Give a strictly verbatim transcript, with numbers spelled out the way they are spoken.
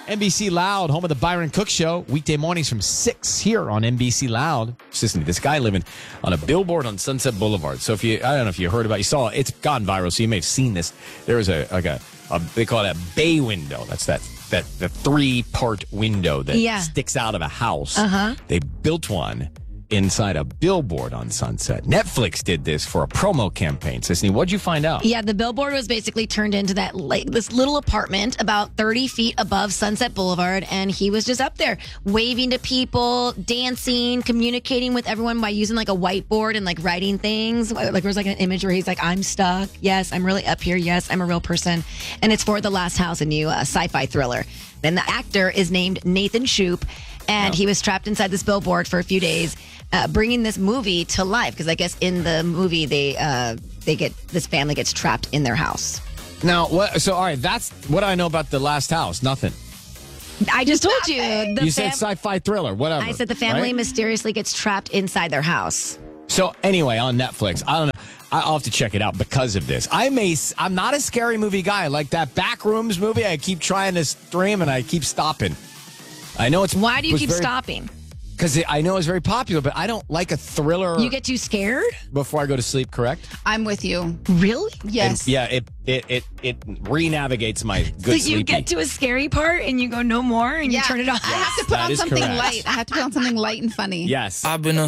N B C Loud, home of the Byron Cook Show, weekday mornings from six here on N B C Loud. Listen, this guy living on a billboard on Sunset Boulevard. So if you, I don't know if you heard about, you saw it, it's gone viral, so you may have seen this. There was a like a, a they call it a bay window. That's that that the three part window that Yeah. sticks out of a house. Uh-huh. They built one inside a billboard on Sunset. Netflix did this for a promo campaign. Sisney, what'd you find out? Yeah, the billboard was basically turned into that like this little apartment about thirty feet above Sunset Boulevard, and he was just up there waving to people, dancing, communicating with everyone by using like a whiteboard and like writing things. Like there was like an image where he's like, "I'm stuck. Yes, I'm really up here. Yes, I'm a real person." And it's for The Last House, a new uh, sci-fi thriller. Then the actor is named Nathan Shoup, and Oh. he was trapped inside this billboard for a few days. Uh, bringing this movie to life, because I guess in the movie they uh, they get this family gets trapped in their house. Now, what? So, all right, that's what I know about The Last House. Nothing. I just told you. The You said fam- sci-fi thriller, whatever. I said the family right? mysteriously gets trapped inside their house. So anyway, on Netflix, I don't know. I- I'll have to check it out because of this. I'm a, I'm not a scary movie guy. Like that Backrooms movie, I keep trying to stream and I keep stopping. I know it's Why do you was keep very- stopping? Because I know it's very popular, but I don't like a thriller You get too scared? before I go to sleep, correct? I'm with you. Really? Yes. And, yeah, it it it it re-navigates my good So you sleepy. get to a scary part and you go no more and Yeah. you turn it off. I have to put That on is something correct. light. I have to put on something light and funny. Yes. I've been a